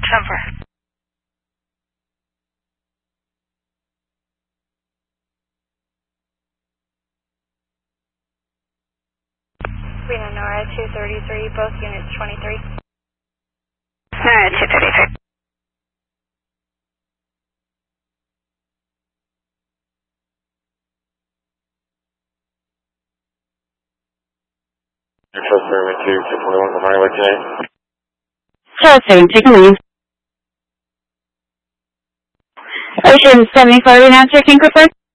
Temper. Reno Nora 233, both units 23. Nora 233. Control Server 221 for Harley tonight. Charles 7, take a lead. Ocean 74, we now checking for